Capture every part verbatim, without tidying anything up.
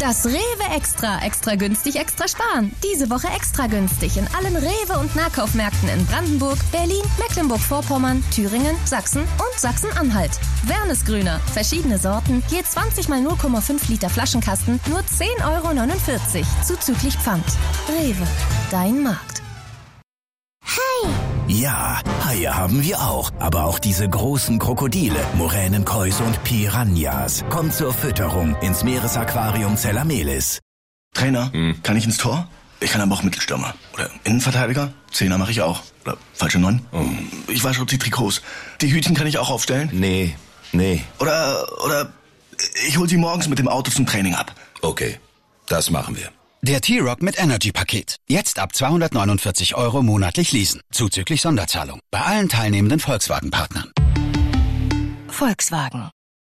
Das Rewe Extra. Extra günstig, extra sparen. Diese Woche extra günstig in allen Rewe- und Nahkaufmärkten in Brandenburg, Berlin, Mecklenburg-Vorpommern, Thüringen, Sachsen und Sachsen-Anhalt. Wernesgrüner. Verschiedene Sorten. Je zwanzig mal null Komma fünf Liter Flaschenkasten. Nur zehn Euro neunundvierzig. Zuzüglich Pfand. Rewe. Dein Markt. Hi! Ja, Haie haben wir auch. Aber auch diese großen Krokodile, Moränenkäuse und Piranhas. Kommt zur Fütterung ins Meeresaquarium Zellamelis. Trainer, hm. kann ich ins Tor? Ich kann aber auch Mittelstürmer. Oder Innenverteidiger? Zehner mache ich auch. Oder falsche Neun? Oh. Ich wasche auch die Trikots. Die Hütchen kann ich auch aufstellen? Nee, nee. Oder, oder ich hol sie morgens mit dem Auto zum Training ab. Okay, das machen wir. Der T-Roc mit Energy-Paket. Jetzt ab zweihundertneunundvierzig Euro monatlich leasen. Zuzüglich Sonderzahlung. Bei allen teilnehmenden Volkswagen-Partnern. Volkswagen.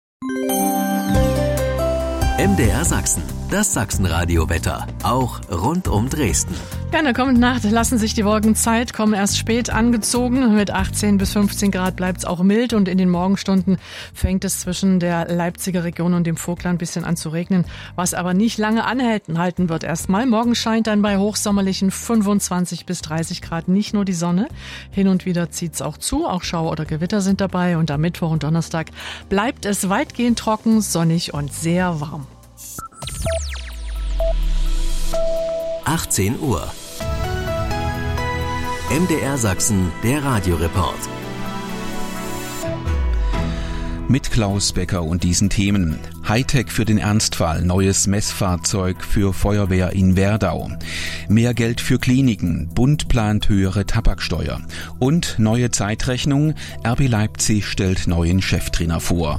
M D R Sachsen, das Sachsenradio-Wetter, auch rund um Dresden. Ja, in der kommenden Nacht lassen sich die Wolken Zeit, kommen erst spät angezogen. Mit achtzehn bis fünfzehn Grad bleibt es auch mild und in den Morgenstunden fängt es zwischen der Leipziger Region und dem Vogtland ein bisschen an zu regnen, was aber nicht lange anhalten halten wird erstmal. Morgen scheint dann bei hochsommerlichen fünfundzwanzig bis dreißig Grad nicht nur die Sonne. Hin und wieder zieht es auch zu, auch Schauer oder Gewitter sind dabei und am Mittwoch und Donnerstag bleibt es weitgehend trocken, sonnig und sehr warm. achtzehn Uhr. M D R Sachsen, der Radioreport. Mit Klaus Becker und diesen Themen. Hightech für den Ernstfall, neues Messfahrzeug für Feuerwehr in Werdau. Mehr Geld für Kliniken, Bund plant höhere Tabaksteuer. Und neue Zeitrechnung, R B Leipzig stellt neuen Cheftrainer vor.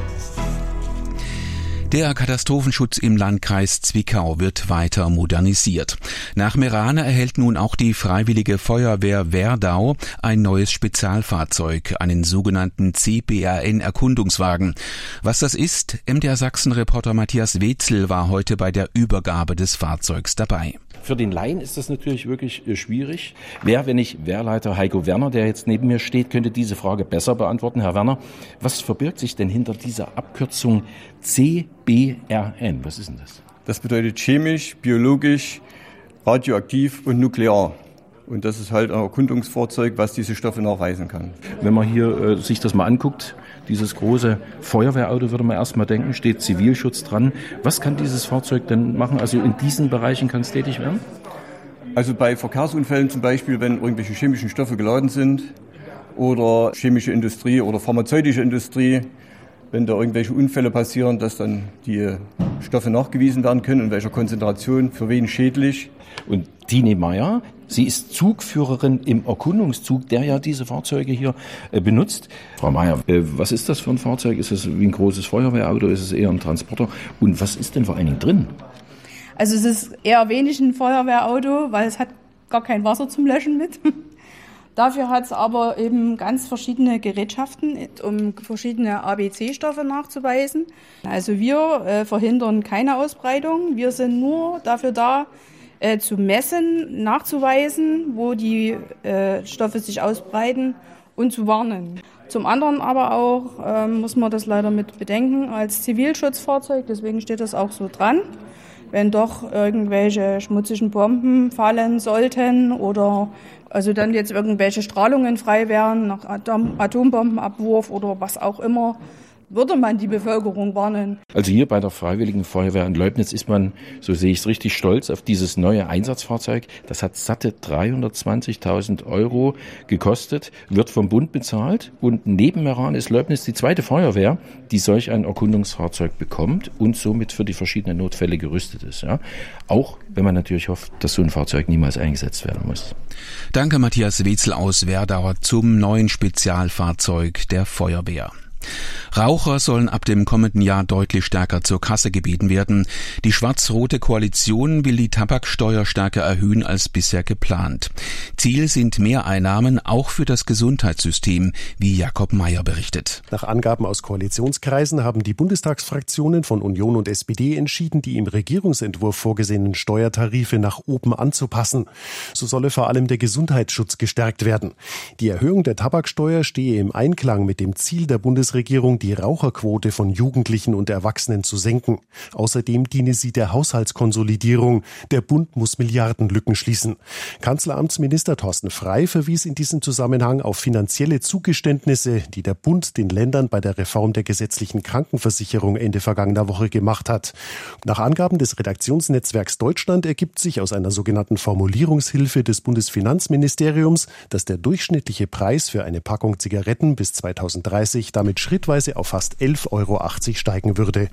Der Katastrophenschutz im Landkreis Zwickau wird weiter modernisiert. Nach Merane erhält nun auch die Freiwillige Feuerwehr Werdau ein neues Spezialfahrzeug, einen sogenannten C B R N-Erkundungswagen. Was das ist, M D R Sachsen-Reporter Matthias Wetzel war heute bei der Übergabe des Fahrzeugs dabei. Für den Laien ist das natürlich wirklich äh, schwierig. Wer, wenn nicht Wehrleiter Heiko Werner, der jetzt neben mir steht, könnte diese Frage besser beantworten. Herr Werner, was verbirgt sich denn hinter dieser Abkürzung C B R N? Was ist denn das? Das bedeutet chemisch, biologisch, radioaktiv und nuklear. Und das ist halt ein Erkundungsfahrzeug, was diese Stoffe nachweisen kann. Wenn man hier äh, sich das mal anguckt, dieses große Feuerwehrauto, würde man erst mal denken, steht Zivilschutz dran. Was kann dieses Fahrzeug denn machen? Also in diesen Bereichen kann es tätig werden? Also bei Verkehrsunfällen zum Beispiel, wenn irgendwelche chemischen Stoffe geladen sind oder chemische Industrie oder pharmazeutische Industrie, wenn da irgendwelche Unfälle passieren, dass dann die Stoffe nachgewiesen werden können, in welcher Konzentration, für wen schädlich. Und Tine Meyer, sie ist Zugführerin im Erkundungszug, der ja diese Fahrzeuge hier äh, benutzt. Frau Meyer, äh, was ist das für ein Fahrzeug? Ist es wie ein großes Feuerwehrauto? Ist es eher ein Transporter? Und was ist denn vor allen Dingen drin? Also es ist eher wenig ein Feuerwehrauto, weil es hat gar kein Wasser zum Löschen mit. Dafür hat es aber eben ganz verschiedene Gerätschaften, um verschiedene A B C-Stoffe nachzuweisen. Also wir äh, verhindern keine Ausbreitung. Wir sind nur dafür da, äh, zu messen, nachzuweisen, wo die äh, Stoffe sich ausbreiten und zu warnen. Zum anderen aber auch äh, muss man das leider mit bedenken als Zivilschutzfahrzeug, deswegen steht das auch so dran. Wenn doch irgendwelche schmutzigen Bomben fallen sollten oder also dann jetzt irgendwelche Strahlungen frei wären nach Atom- Atombombenabwurf oder was auch immer, würde man die Bevölkerung warnen. Also hier bei der Freiwilligen Feuerwehr in Leubnitz ist man, so sehe ich es, richtig stolz auf dieses neue Einsatzfahrzeug. Das hat satte dreihundertzwanzigtausend Euro gekostet, wird vom Bund bezahlt und neben Meran ist Leubnitz die zweite Feuerwehr, die solch ein Erkundungsfahrzeug bekommt und somit für die verschiedenen Notfälle gerüstet ist. Ja. Auch wenn man natürlich hofft, dass so ein Fahrzeug niemals eingesetzt werden muss. Danke Matthias Wetzel aus Werdau zum neuen Spezialfahrzeug der Feuerwehr. Raucher sollen ab dem kommenden Jahr deutlich stärker zur Kasse gebeten werden. Die schwarz-rote Koalition will die Tabaksteuer stärker erhöhen als bisher geplant. Ziel sind Mehreinnahmen auch für das Gesundheitssystem, wie Jakob Mayer berichtet. Nach Angaben aus Koalitionskreisen haben die Bundestagsfraktionen von Union und S P D entschieden, die im Regierungsentwurf vorgesehenen Steuertarife nach oben anzupassen. So solle vor allem der Gesundheitsschutz gestärkt werden. Die Erhöhung der Tabaksteuer stehe im Einklang mit dem Ziel der Bundesregierung, Bundesregierung, die Raucherquote von Jugendlichen und Erwachsenen zu senken. Außerdem diene sie der Haushaltskonsolidierung. Der Bund muss Milliardenlücken schließen. Kanzleramtsminister Thorsten Frey verwies in diesem Zusammenhang auf finanzielle Zugeständnisse, die der Bund den Ländern bei der Reform der gesetzlichen Krankenversicherung Ende vergangener Woche gemacht hat. Nach Angaben des Redaktionsnetzwerks Deutschland ergibt sich aus einer sogenannten Formulierungshilfe des Bundesfinanzministeriums, dass der durchschnittliche Preis für eine Packung Zigaretten bis zweitausenddreißig damit schrittweise auf fast elf Euro achtzig steigen würde.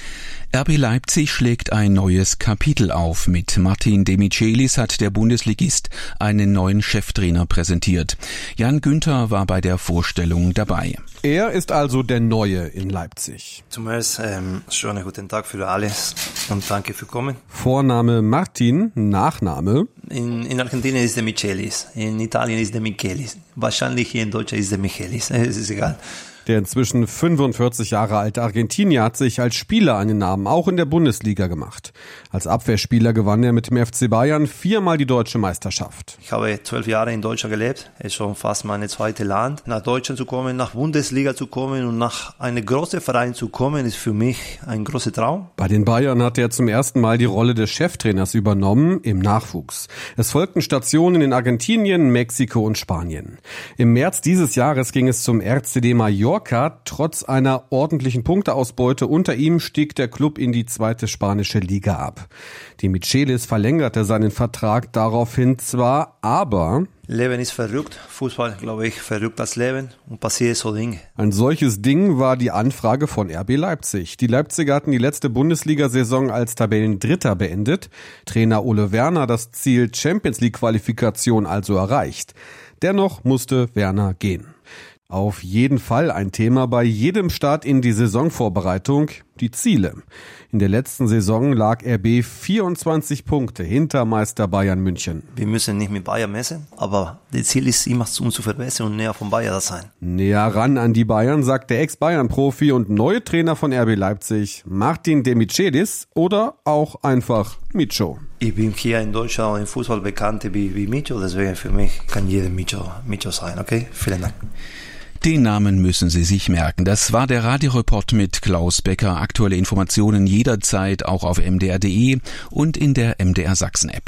R B Leipzig schlägt ein neues Kapitel auf. Mit Martin De Michelis hat der Bundesligist einen neuen Cheftrainer präsentiert. Jan Günther war bei der Vorstellung dabei. Er ist also der Neue in Leipzig. Zuerst ähm, schönen guten Tag für alles und danke für kommen. Vorname Martin, Nachname? In, in Argentinien ist der Michelis, in Italien ist der Michelis. Wahrscheinlich hier in Deutschland ist der Michelis, es ist egal. Der inzwischen fünfundvierzig Jahre alte Argentinier hat sich als Spieler einen Namen auch in der Bundesliga gemacht. Als Abwehrspieler gewann er mit dem F C Bayern viermal die deutsche Meisterschaft. Ich habe zwölf Jahre in Deutschland gelebt. Es ist schon fast mein zweites Land. Nach Deutschland zu kommen, nach Bundesliga zu kommen und nach einem großen Verein zu kommen, ist für mich ein großer Traum. Bei den Bayern hat er zum ersten Mal die Rolle des Cheftrainers übernommen im Nachwuchs. Es folgten Stationen in Argentinien, Mexiko und Spanien. Im März dieses Jahres ging es zum R C D Mallorca. Trotz einer ordentlichen Punkteausbeute unter ihm stieg der Club in die zweite spanische Liga ab. De Michelis verlängerte seinen Vertrag daraufhin zwar, aber... Leben ist verrückt, Fußball, glaube ich, verrückt als Leben und passiert so Dinge. Ein solches Ding war die Anfrage von R B Leipzig. Die Leipziger hatten die letzte Bundesliga-Saison als Tabellendritter beendet. Trainer Ole Werner das Ziel Champions-League-Qualifikation also erreicht. Dennoch musste Werner gehen. Auf jeden Fall ein Thema bei jedem Start in die Saisonvorbereitung, die Ziele. In der letzten Saison lag R B vierundzwanzig Punkte hinter Meister Bayern München. Wir müssen nicht mit Bayern messen, aber das Ziel ist immer, uns zu verbessern und näher von Bayern zu sein. Näher ran an die Bayern, sagt der Ex-Bayern-Profi und neue Trainer von R B Leipzig, Martin De Michelis oder auch einfach Micho. Ich bin hier in Deutschland im Fußball bekannt wie, wie Micho, deswegen für mich kann jeder Micho, Micho sein, okay? Vielen Dank. Den Namen müssen Sie sich merken. Das war der Radioreport mit Klaus Becker. Aktuelle Informationen jederzeit auch auf m d r punkt d e und in der M D R Sachsen App.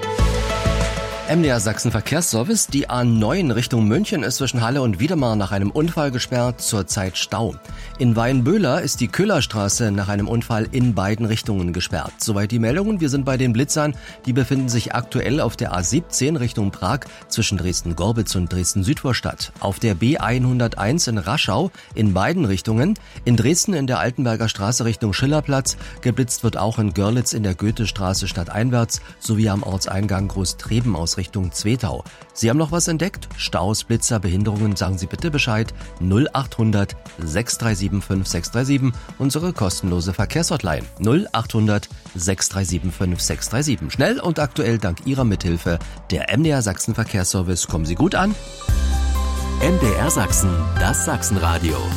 M D R Sachsen Verkehrsservice. Die A neun Richtung München ist zwischen Halle und Wiedemar nach einem Unfall gesperrt, zurzeit Stau. In Weinböhler ist die Köhlerstraße nach einem Unfall in beiden Richtungen gesperrt. Soweit die Meldungen. Wir sind bei den Blitzern. Die befinden sich aktuell auf der A siebzehn Richtung Prag zwischen Dresden-Gorbitz und Dresden-Südvorstadt. Auf der B hunderteins in Raschau in beiden Richtungen. In Dresden in der Altenberger Straße Richtung Schillerplatz. Geblitzt wird auch in Görlitz in der Goethestraße stadteinwärts sowie am Ortseingang Großtreben aus Richtung Zwetau. Sie haben noch was entdeckt? Staus, Blitzer, Behinderungen, sagen Sie bitte Bescheid. null achthundert sechs drei sieben fünf sechs drei sieben, unsere kostenlose Verkehrshotline. null achthundert sechs drei sieben fünf sechs drei sieben. Schnell und aktuell dank Ihrer Mithilfe. Der M D R Sachsen Verkehrsservice. Kommen Sie gut an. M D R Sachsen, das Sachsenradio.